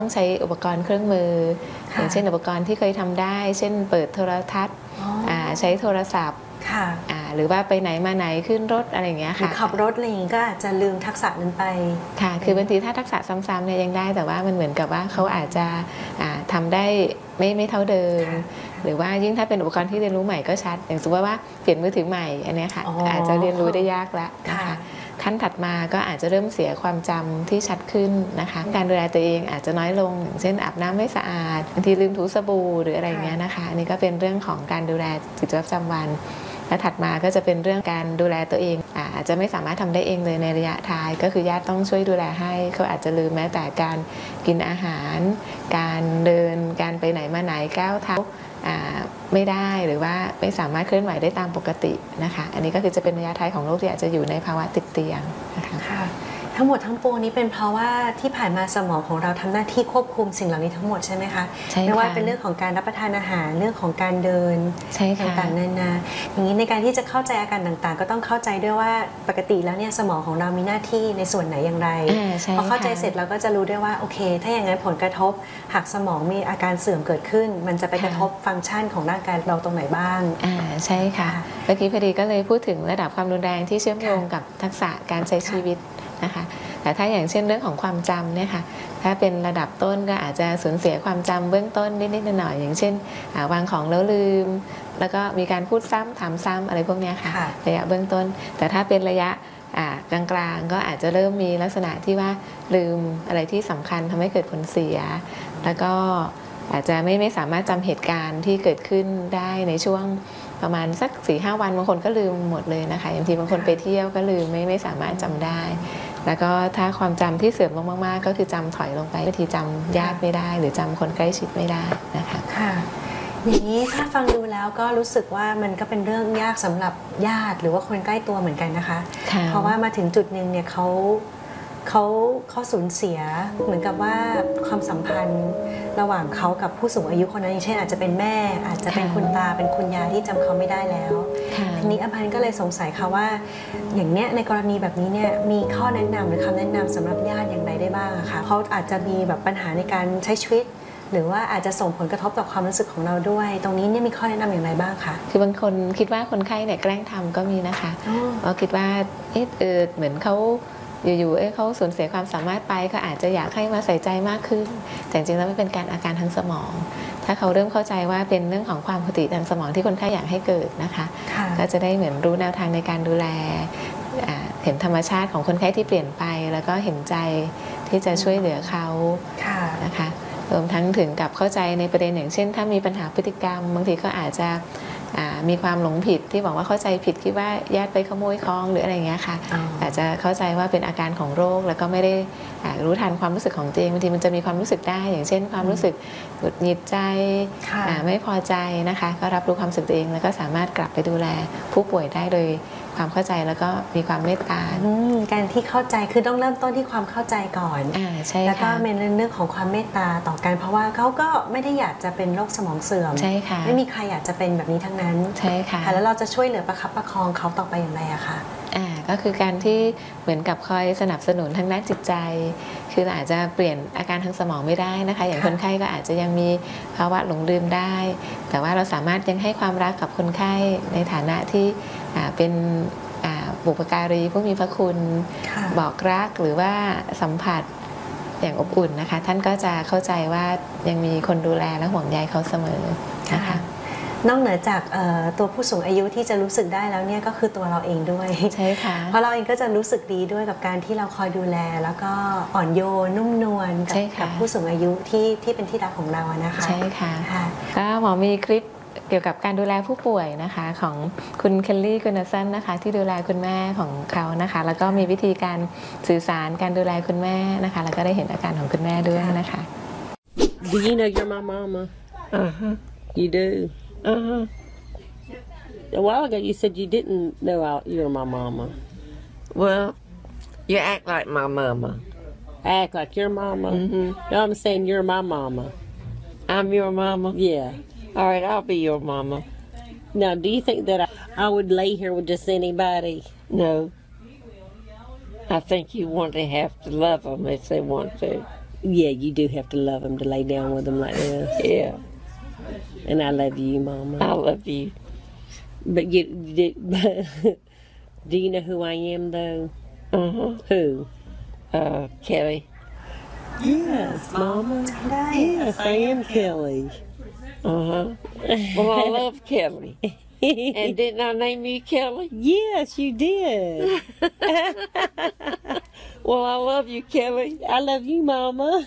ต้องใช้อุปกรณ์เครื่องมืออย่างเช่นอุปกรณ์ที่เคยทำได้เช่นเปิดโทรทัศน์ใช้โทรศัพท์หรือว่าไปไหนมาไหนขึ้นรถอะไรอย่างเงี้ยค่ะขับรถอะไรอย่างงี้ก็อาจจะลืมทักษะนั้นไปค่ะคือบางทีถ้าทักษะซ้ำๆเนี่ยยังได้แต่ว่ามันเหมือนกับว่าเขาอาจจะทำได้ไม่เท่าเดิมหรือว่ายิ่งถ้าเป็นอุปกรณ์ที่เรียนรู้ใหม่ก็ชัดอย่างสมมติว่าเปลี่ยนมือถือใหม่อันนี้ค่ะอาจจะเรียนรู้ได้ยากแล้วนะคะขั้นถัดมาก็อาจจะเริ่มเสียความจำที่ชัดขึ้นนะคะการดูแลตัวเองอาจจะน้อยลงอย่างเช่นอาบน้ำไม่สะอาดบางทีลืมถูสบู่หรืออะไรเงี้ยนะคะอันนี้ก็เป็นเรื่องของการดูแลกิจวัตรประจำวันและถัดมาก็จะเป็นเรื่องการดูแลตัวเองอาจจะไม่สามารถทำได้เองเลยในระยะท้ายก็คือญาติต้องช่วยดูแลให้เขาอาจจะลืมแม้แต่การกินอาหารการเดินการไปไหนมาไหนก้าวเท้าไม่ได้หรือว่าไม่สามารถเคลื่อนไหวได้ตามปกตินะคะอันนี้ก็คือจะเป็นระยะท้ายของโรคที่อาจจะอยู่ในภาวะติดเตียงนะคะทั้งหมดทั้งปวงนี้เป็นเพราะว่าที่ผ่านมาสมองของเราทำหน้าที่ควบคุมสิ่งเหล่านี้ทั้งหมดใช่ไหมคะไม่ว่าเป็นเรื่องของการรับประทานอาหารเรื่องของการเดินต่างๆนานาอย่างนี้ในการที่จะเข้าใจอาการต่างๆก็ต้องเข้าใจด้วยว่าปกติแล้วเนี่ยสมองของเรามีหน้าที่ในส่วนไหนอย่างไรพอเข้าใจเสร็จเราก็จะรู้ได้ว่าโอเคถ้าอย่างนั้นผลกระทบหากสมองมีอาการเสื่อมเกิดขึ้นมันจะไปกระทบฟังก์ชันของร่างกายเราตรงไหนบ้างใช่ค่ะเมื่อกี้พอดีก็เลยพูดถึงระดับความรุนแรงที่เชื่อมโยงกับทักษะการใช้ชีวิตนะคะแต่ถ้าอย่างเช่นเรื่องของความจำเนี่ยค่ะถ้าเป็นระดับต้นก็อาจจะสูญเสียความจำเบื้องต้นนิดๆหน่อยๆอย่างเช่นวางของแล้วลืมแล้วก็มีการพูดซ้ำถามซ้ำอะไรพวกนี้ค่ะระยะเบื้องต้นแต่ถ้าเป็นระยะกลางๆก็อาจจะเริ่มมีลักษณะที่ว่าลืมอะไรที่สำคัญทำให้เกิดผลเสียแล้วก็อาจจะไม่สามารถจำเหตุการณ์ที่เกิดขึ้นได้ในช่วงประมาณสัก 4-5 วันบางคนก็ลืมหมดเลยนะคะอย่างที่บางคนไปเที่ยวก็ลืมไม่สามารถจำได้แล้วก็ถ้าความจำที่เสื่อมลงมากๆก็คือจำถอยลงไปบางทีจำญาติไม่ได้หรือจำคนใกล้ชิดไม่ได้นะคะค่ะอย่างนี้ถ้าฟังดูแล้วก็รู้สึกว่ามันก็เป็นเรื่องยากสำหรับญาติหรือว่าคนใกล้ตัวเหมือนกันนะคะเพราะว่ามาถึงจุดหนึ่งเนี่ยเขาสูญเสียเหมือนกับว่าความสัมพันธ์ระหว่างเขากับผู้สูงอายุคนนั้นอย่างเช่นอาจจะเป็นแม่อาจจะเป็นคุณตาเป็นคุณยายที่จำเขาไม่ได้แล้วทีนี้อภันก็เลยสงสัยค่ะว่าอย่างเนี้ยในกรณีแบบนี้เนี่ยมีข้อแนะนำหรือคำแนะนำสำหรับญาติอย่างไรได้บ้างอะคะเขาอาจจะมีแบบปัญหาในการใช้ชีวิตหรือว่าอาจจะส่งผลกระทบต่อความรู้สึกของเราด้วยตรงนี้เนี่ยมีข้อแนะนำอย่างไรบ้างคะคือบางคนคิดว่าคนไข้เนี่ยแกล้งทำก็มีนะคะเพราะคิดว่าเหมือนเขาอยู่ๆเขาสูญเสียความสามารถไปก็อาจจะอยากให้มาใส่ใจมากขึ้นแต่จริงๆแล้วมันเป็นการอาการทางสมองถ้าเขาเริ่มเข้าใจว่าเป็นเรื่องของความปกติทางสมองที่คนไข้อยากให้เกิดนะคะก็จะได้เหมือนรู้แนวทางในการดูแลเห็นธรรมชาติของคนไข้ที่เปลี่ยนไปแล้วก็เห็นใจที่จะช่วยเหลือเขานะคะรวมทั้งถึงกับเข้าใจในประเด็นอย่างเช่นถ้ามีปัญหาพฤติกรรมบางทีก็อาจจะมีความหลงผิดที่บอกว่าเข้าใจผิดคิดว่าญาติไปขโมยของหรืออะไรอย่างเงี้ยค่ะอาจจะเข้าใจว่าเป็นอาการของโรคแล้วก็ไม่ได้รู้ทันความรู้สึกของตัวเองบางทีมันจะมีความรู้สึกได้อย่างเช่นความรู้สึกหงุดหงิดใจไม่พอใจนะคะก็รับรู้ความรู้สึกตัวเองแล้วก็สามารถกลับไปดูแลผู้ป่วยได้โดยความเข้าใจแล้วก็มีความเมตตาการที่เข้าใจคือต้องเริ่มต้นที่ความเข้าใจก่อนแล้วก็เป็นเรื่องของความเมตตาต่อกันเพราะว่าเขาก็ไม่ได้อยากจะเป็นโรคสมองเสื่อมไม่มีใครอยากจะเป็นแบบนี้ทั้งนั้นใช่ค่ะแล้วเราจะช่วยเหลือประคับประคองเขาต่อไปอย่างไรอะคะก็คือการที่เหมือนกับคอยสนับสนุนทางด้านจิตใจคืออาจจะเปลี่ยนอาการทางสมองไม่ได้นะคะอย่างคนไข้ก็อาจจะยังมีภาวะหลงลืมได้แต่ว่าเราสามารถยังให้ความรักกับคนไข้ในฐานะที่เป็นบุพการีผู้มีพระคุณบอกรักหรือว่าสัมผัสอย่างอบอุ่นนะคะท่านก็จะเข้าใจว่ายังมีคนดูแลและห่วงใยเขาเสมอนะคะนอกเหนือจากตัวผู้สูงอายุที่จะรู้สึกได้แล้วเนี่ยก็คือตัวเราเองด้วยใช่ค่ะเพราะเราเองก็จะรู้สึกดีด้วยกับการที่เราคอยดูแลแล้วก็อ่อนโยนนุ่มนวลกับผู้สูงอายุที่เป็นที่รักของเรานะคะใช่ค่ะก็หมอมีคลิปเกี่ยวกับการดูแลผู้ป่วยนะคะของคุณเคลลี่กุนสันนะคะที่ดูแลคุณแม่ของเขานะคะแล้วก็มีวิธีการสื่อสารการดูแลคุณแม่นะคะแล้วก็ได้เห็นอาการของคุณแม่ด้วยนะคะ Do you know you're my mama? You do? A while ago you said you didn't know you were my mama. Well, you act like my mama. I act like your mama? No, I'm saying you're my mama. I'm your mama? Yeah. All right, I'll be your mama. Now, do you think that I would lay here with just anybody? No. I think you want to have to love them if they want to. Yeah, you do have to love him to lay down with him like this. Yeah, And I love you, Mama. I love you. But do you know who I am, though? Who? Kelly. Yes, Mama. Yes, I am Kelly. Well, I love Kelly. And didn't I name you Kelly? Yes, you did. Well, I love you, Kelly. I love you, Mama.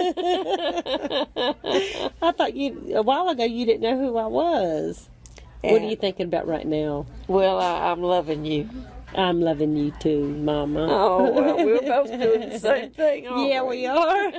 I thought a while ago you didn't know who I was. What are you thinking about right now? Well, I'm loving you. I'm loving you too, Mama. Oh, well, we're both doing the same thing, aren't Yeah, we are.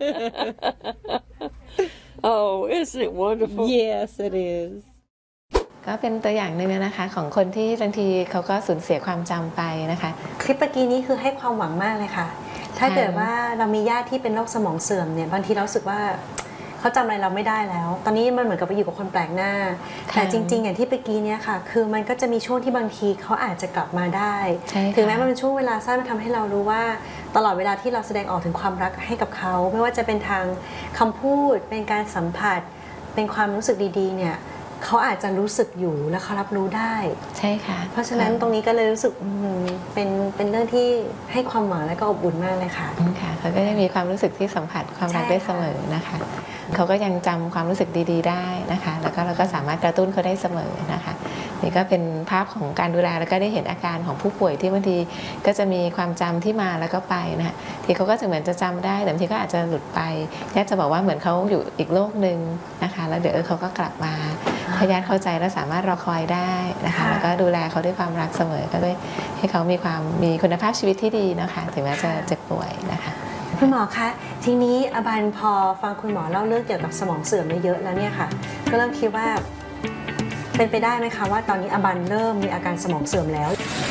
Oh, isn't it wonderful? Yes, it is. ก็เป็นตัวอย่างหนึ่งนะคะของคนที่บางทีเขาก็สูญเสียความจำไปนะคะคลิปเมื่อกี้นี้คือให้ความหวังมากเลยค่ะ ถ้าเกิดว่าเรามีญาติที่เป็นโรคสมองเสื่อมเนี่ยบางทีเรารู้สึกว่าเขาจำอะไรเราไม่ได้แล้วตอนนี้มันเหมือนกับไปอยู่กับคนแปลกหน้าแต่จริงๆอย่างที่เมื่อกี้เนี่ยค่ะคือมันก็จะมีช่วงที่บางทีเขาอาจจะกลับมาได้ถึงแม้มันเป็นช่วงเวลาสั้นมันทำให้เรารู้ว่าตลอดเวลาที่เราแสดงออกถึงความรักให้กับเขาไม่ว่าจะเป็นทางคำพูดเป็นการสัมผัสเป็นความรู้สึกดีๆเนี่ยเขาอาจจะรู้สึกอยู่และเขารับรู้ได้ใช่ค่ะเพราะฉะนั้นตรงนี้ก็เลยรู้สึกเป็นเรื่องที่ให้ความหวังและก็อบอุ่นมากเลยค่ะค่ะเขาก็ยังมีความรู้สึกที่สัมผัสความรักได้เสมอนะคะเขาก็ยังจำความรู้สึกดีๆได้นะคะแล้วก็เราก็สามารถกระตุ้นเขาได้เสมอนะคะนี่ก็เป็นภาพของการดูแลแล้วก็ได้เห็นอาการของผู้ป่วยที่บางทีก็จะมีความจำที่มาแล้วก็ไปนะคะที่เขาก็จะเหมือนจะจำได้แต่บางทีก็อาจจะหลุดไปญาติจะบอกว่าเหมือนเขาอยู่อีกโลกหนึ่งนะคะแล้วเดี๋ยวเขาก็กลับมาพยานเข้าใจและสามารถรอคอยได้นะคะแล้วก็ดูแลเขาด้วยความรักเสมอก็ด้วยให้เขามีคุณภาพชีวิตที่ดีนะคะถึงแม้จะเจ็บป่วยนะคะคุณหมอคะทีนี้อบันพอฟังคุณหมอเล่าเรื่องเกี่ยวกับสมองเสื่อมเยอะแล้วเนี่ยค่ะก็เริ่มคิดว่าเป็นไปได้ไหมคะว่าตอนนี้อบันเริ่มมีอาการสมองเสื่อมแล้ว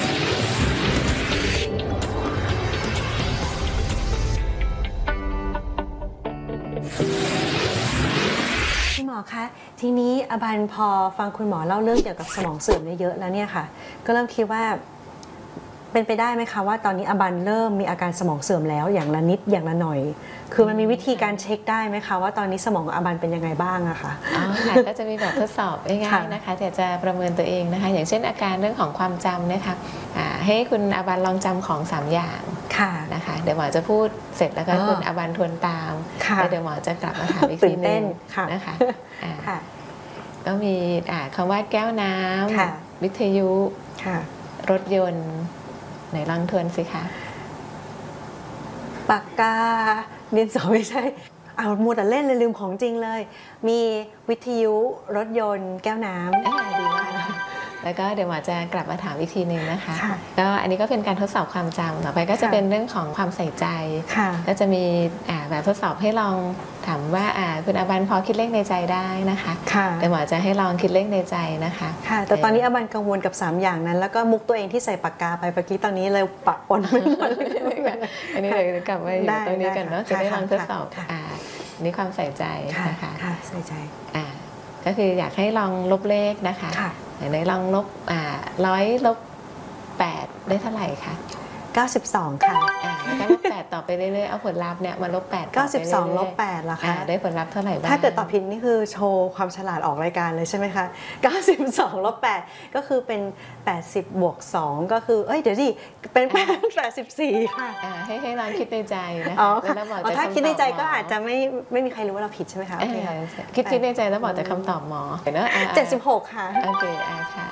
คุณหมอคะทีนี้อบันพอฟังคุณหมอเล่าเรื่องเกี่ยวกับสมองเสื่อมเยอะแล้วเนี่ยค่ะก็เริ่มคิดว่าเป็นไปได้ไหมคะว่าตอนนี้อบันเริ่มมีอาการสมองเสื่อมแล้วอย่างละนิดอย่างละหน่อยคือมันมีวิธีการเช็คได้ไหมคะว่าตอนนี้สมองอบันเป็นยังไงบ้างอะคะอ๋อค่ะก็จะมีแบบทดสอบง่ายๆนะคะเดี๋ยวจะประเมินตัวเองนะคะอย่างเช่นอาการเรื่องของความจำเนี่ยค่ะให้คุณอบันลองจำของ3อย่างนะคะเดี๋ยวหมอจะพูดเสร็จแล้วก็คุณอบันทวนตามแล้วเดี๋ยวหมอจะกลับมาถามอีกทีนึงนะคะก็มีคำว่าแก้วน้ำวิทยุรถยนต์ไหนลองทวนสิคะปากกาดินสอไม่ใช่เอามัวแต่เล่นเลยลืมของจริงเลยมีวิทยุรถยนต์แก้วน้ำดีมากแล้วก็เดี๋ยวหมอจะกลับมาถามอีกทีนึงนะคะก็อันนี้ก็เป็นการทดสอบความจำต่อไปก็จะเป็นเรื่องของความใส่ใจก็จะมีแบบทดสอบให้ลองถามว่าคุณอบันพอคิดเลขในใจได้นะคะเดี๋ยวหมอจะให้ลองคิดเลขในใจนะคะแต่ตอนนี้อบันกังวลกับ3อย่างนั้นแล้วก็มุกตัวเองที่ใส่ปากกาไปเมื่อกี้ตอนนี้เลยปะปนไม่หมดอันนี้เลยกลับมาอยู่ตรงนี้กันเนาะจะได้ลองทดสอบนี่ความใส่ใจนะคะใส่ใจก็คืออยากให้ลองลบเลขนะคะไหนลองลบ100 ลบ 8ได้เท่าไหร่คะ 92ค่ะแล้วก็ลบ8ต่อไปเรื่อยๆเอาผลลัพธ์เนี่ยมาลบ8 92ลบ8เหรอคะได้ผลลัพธ์เท่าไหร่บ้างถ้าเกิดตอบผิดนี่คือโชว์ความฉลาดออกรายการเลยใช่ไหมคะ92ลบ8ก็คือเป็น80บวก2ก็คือเดี๋ยวสิเป็น84ค่ะให้ลองคิดในใจนะคะแล้วบอกถ้าคิดในใจก็อาจจะไม่มีใครรู้ว่าเราผิดใช่ไหมคะคิดในใจแล้วบอกแต่คำตอบหมอเนาะ 76ค่ะโอเคค่ะ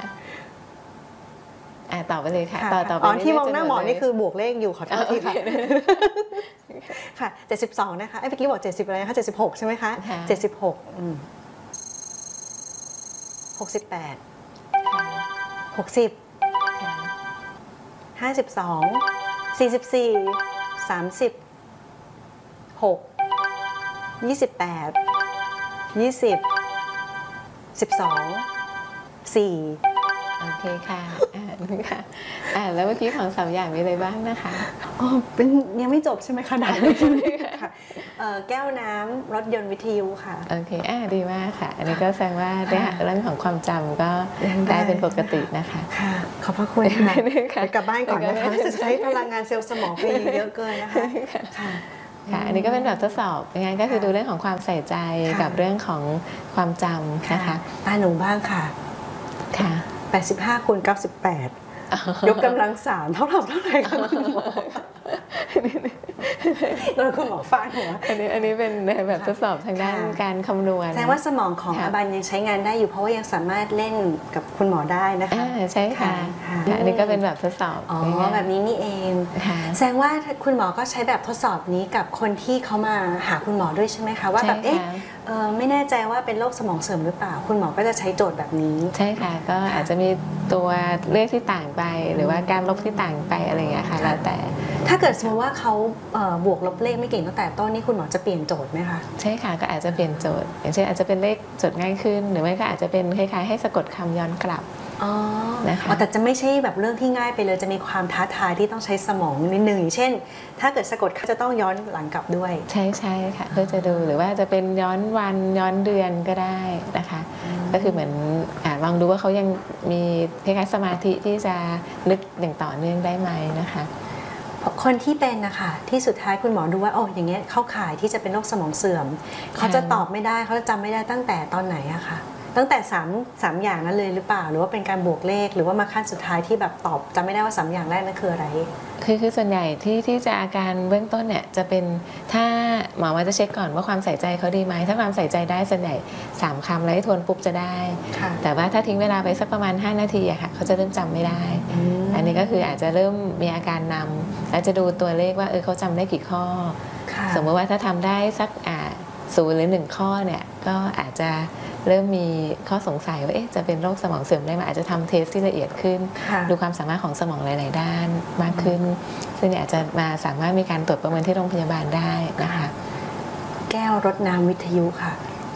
ต่อไปเลยค่ะต่อไปที่มองหน้าหมอนี่คือบวกเลขอยู่ขอโทษทีค่ะค่ะ72นะคะเมื่อกี้บอก70อะไรนะคะ76ใช่ไหมคะ7668 60 52 44 30 6 28 20 12 4 โอเคค่ะแล้วเมื่อกี้ของ3อย่างมีอะไรบ้างนะคะเป็นยังไม่จบใช่ไหมคะด่านค่ะแก้วน้ำรถยนต์วิทยุค่ะโอเคดีมากค่ะอันนี้ก็แสดงว่าเรื่องของความจำก็ได้เป็นปกตินะคะค่ะขอบพระคุณค่ะกลับบ้านก่อนนะคะจะใช้พลังงานเซลล์สมองไปเยอะเกินนะคะค่ะค่ะอันนี้ก็เป็นแบบทดสอบงานก็คือดูเรื่องของความใส่ใจกับเรื่องของความจำนะคะตาหนูบ้างค่ะค่ะ 85 คูณ 98 ยกกำลัง3เท่าไหร่คะคุณหมอโดนคุณหมอฟาดหัวอันนี้เป็นแบบทดสอบทางด้านการคำนวณแสดงว่าสมองของอบันยังใช้งานได้อยู่เพราะว่ายังสามารถเล่นกับคุณหมอได้นะคะใช่ค่ะอันนี้ก็เป็นแบบทดสอบแบบนี้นี่เองแสดงว่าคุณหมอก็ใช้แบบทดสอบนี้กับคนที่เขามาหาคุณหมอด้วยใช่ไหมคะว่าแบบไม่แน่ใจว่าเป็นโรคสมองเสื่อมหรือเปล่าคุณหมอก็จะใช้โจทย์แบบนี้ใช่ค่ะก็อาจจะมีตัวเลขที่ต่างไปหรือว่าการลบที่ต่างไปอะไรอย่างเงี้ยค่ะแล้วแต่ถ้าเกิดสมมติว่าเขาบวกลบเลขไม่เก่งตั้งแต่ต้นนี่คุณหมอจะเปลี่ยนโจทย์ไหมคะใช่ค่ะก็อาจจะเปลี่ยนโจทย์อย่างเช่นอาจจะเป็นเลขโจทย์ง่ายขึ้นหรือไม่ก็อาจจะเป็นคล้ายๆให้สะกดคำย้อนกลับนะคะแต่จะไม่ใช่แบบเรื่องที่ง่ายไปเลยจะมีความท้าทายที่ต้องใช้สมองนิดนึงอย่างเช่นถ้าเกิดสะกดจะต้องย้อนหลังกลับด้วยใช่ค่ะเพื่อจะดูหรือว่าจะเป็นย้อนวันย้อนเดือนก็ได้นะคะก็คือเหมือนลองดูว่าเขายังมีคล้ายๆสมาธิที่จะนึกอย่างต่อเนื่องได้ไหมนะคะคนที่เป็นนะคะที่สุดท้ายคุณหมอดูว่าอย่างเงี้ยเข้าข่ายที่จะเป็นโรคสมองเสื่อมเขาจะตอบไม่ได้เขาจะจำไม่ได้ตั้งแต่ตอนไหนอะค่ะตั้งแต่3อย่างนั้นเลยหรือเปล่าหรือว่าเป็นการบวกเลขหรือว่ามาขั้นสุดท้ายที่แบบตอบจำไม่ได้ว่า3อย่างแรกนั้นคืออะไรคือส่วนใหญ่ที่จะอาการเบื้องต้นเนี่ยจะเป็นถ้าหมอมาจะเช็คก่อนว่าความใส่ใจเขาดีไหมถ้าความใส่ใจได้ส่วนใหญ่3คำแล้วให้ทวนปุ๊บจะได้แต่ว่าถ้าทิ้งเวลาไปสักประมาณ5นาทีอะค่ะเขาจะเริ่มจำไม่ได้อันนี้ก็คืออาจจะเริ่มมีอาการนำแล้วจะดูตัวเลขว่าเขาจำได้กี่ข้อสมมติว่าถ้าทำได้สัก0 หรือ 1 ข้อเนี่ยก็อาจจะเริ่มมีข้อสงสัยว่าจะเป็นโรคสมองเสื่อมได้ไหมอาจจะทำเทสที่ละเอียดขึ้นดูความสามารถของสมองหลายๆด้านมากขึ้นซึ่งอาจจะมาสามารถมีการตรวจประเมินที่โรงพยาบาลได้นะคะแก้วรดน้ำวิทยุค่ะ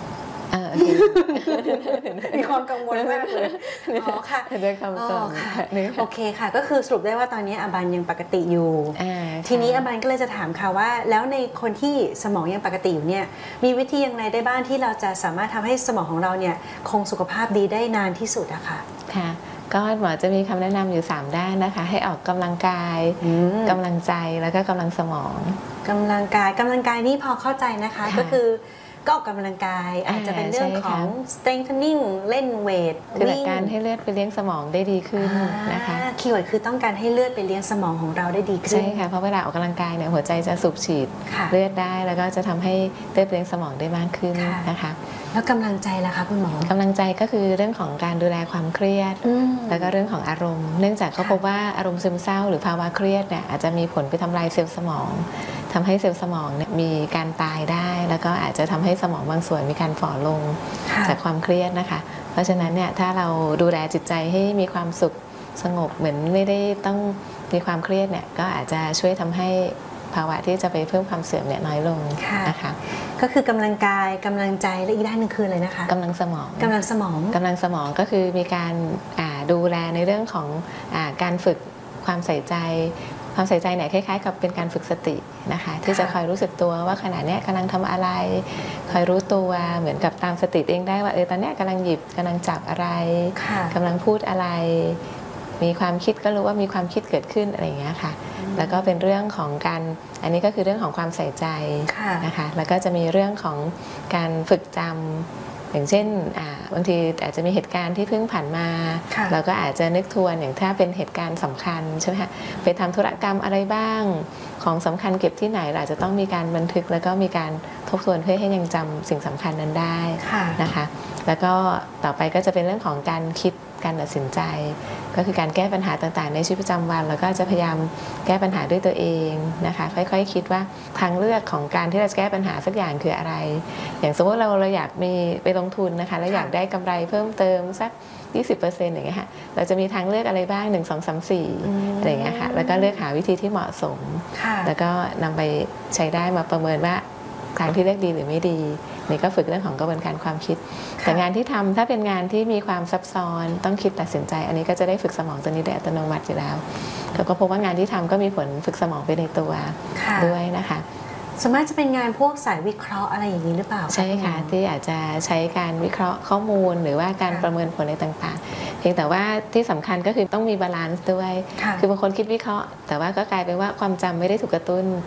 มีความกังวลมากเลยค่ะด้วยคำตอบโอเคค่ะก็คือสรุปได้ว่าตอนนี้อบันยังปกติอยู่ทีนี้อบันก็เลยจะถามค่ะว่าแล้วในคนที่สมองยังปกติอยู่เนี่ยมีวิธียังไงได้บ้างที่เราจะสามารถทำให้สมองของเราเนี่ยคงสุขภาพดีได้นานที่สุดอะค่ะค่ะก็หมอจะมีคำแนะนำอยู่3ด้านนะคะให้ออกกำลังกายกำลังใจแล้วก็กำลังสมองกำลังกายนี่พอเข้าใจนะคะก็คือก็ออกกำลังกายอาจจะเป็นเรื่องของ strengthening เล่นเวทคือการให้เลือดไปเลี้ยงสมองได้ดีขึ้นนะคะคีย์เวิร์ดคือต้องการให้เลือดไปเลี้ยงสมองของเราได้ดีขึ้นใช่ค่ะเพราะเวลาออกกำลังกายเนี่ยหัวใจจะสูบฉีดเลือดได้แล้วก็จะทำให้เลือดเลี้ยงสมองได้มากขึ้นนะคะแล้วกำลังใจล่ะคะคุณหมอกำลังใจก็คือเรื่องของการดูแลความเครียดแล้วก็เรื่องของอารมณ์เนื่องจากเขาพบว่าอารมณ์ซึมเศร้าหรือภาวะเครียดเนี่ยอาจจะมีผลไปทำลายเซลล์สมองทำให้เซลล์สมองเนี่ยมีการตายได้แล้วก็อาจจะทำให้สมองบางส่วนมีการฝ่อลงจากความเครียดนะคะเพราะฉะนั้นเนี่ยถ้าเราดูแลจิตใจให้มีความสุขสงบเหมือนไม่ได้ต้องมีความเครียดเนี่ยก็อาจจะช่วยทำให้ภาวะที่จะไปเพิ่มความเสื่อมเนี่ยน้อยลงนะคะก็คือกำลังกายกำลังใจและอีกด้านนึงคืออะไรนะคะกำลังสมองกำลังสมองก็คือมีการดูแลในเรื่องของการฝึกความใส่ใจเนี่ยคล้ายๆกับเป็นการฝึกสตินะคะที่จะคอยรู้สึกตัวว่าขณะนี้กำลังทำอะไรคอยรู้ตัวเหมือนกับตามสติเองได้ว่าตอนนี้กำลังหยิบกำลังจับอะไรกำลังพูดอะไรมีความคิดก็รู้ว่ามีความคิดเกิดขึ้นอะไรอย่างเงี้ยค่ะแล้วก็เป็นเรื่องของการอันนี้ก็คือเรื่องของความใส่ใจนะคะแล้วก็จะมีเรื่องของการฝึกจำอย่างเช่นบางทีอาจจะมีเหตุการณ์ที่เพิ่งผ่านมาเราก็อาจจะนึกทวนอย่างถ้าเป็นเหตุการณ์สำคัญใช่ไหมคะไปทำธุรกรรมอะไรบ้างของสำคัญเก็บที่ไหนเราอาจจะต้องมีการบันทึกแล้วก็มีการทบทวนเพื่อให้ยังจำสิ่งสำคัญนั้นได้นะคะแล้วก็ต่อไปก็จะเป็นเรื่องของการคิดการตัดสินใจก็คือการแก้ปัญหาต่างๆในชีวิตประจำวันแล้วก็จะพยายามแก้ปัญหาด้วยตัวเองนะคะค่อยๆคิดว่าทางเลือกของการที่เราจะแก้ปัญหาสักอย่างคืออะไรอย่างสมมติเราอยากมีไปลงทุนนะคะแล้วอยากได้กำไรเพิ่มเติมสัก 20% อย่างเงี้ยค่ะเราจะมีทางเลือกอะไรบ้าง1 2 3 4อะไรอย่างเงี้ยค่ะแล้วก็เลือกหาวิธีที่เหมาะสมแล้วก็นำไปใช้ได้มาประเมินว่าทางที่เลือกดีหรือไม่ดีนี่ก็ฝึกเรื่องของกระบวนการความคิดแต่งานที่ทำถ้าเป็นงานที่มีความซับซ้อนต้องคิดตัดสินใจอันนี้ก็จะได้ฝึกสมองตัวนี้โดยอัตโนมัติอยู่แล้วแล้วก็พบว่างานที่ทำก็มีผลฝึกสมองไปในตัวด้วยนะคะส่วนมากจะเป็นงานพวกสายวิเคราะห์อะไรอย่างนี้หรือเปล่าใช่ค่ะที่อาจจะใช้การวิเคราะห์ข้อมูลหรือว่าการประเมินผลอะไรต่างๆเพียงแต่ว่าที่สำคัญก็คือต้องมีบาลานซ์ด้วยคือบางคนคิดวิเคราะห์แต่ว่าก็กลายเป็นว่าความจำไม่ได้ถูกกระตุ้น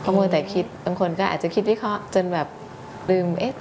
เขามัวแต่คิดบางคนก็อาจจะคิดวิเคราะห์จนแบบลืม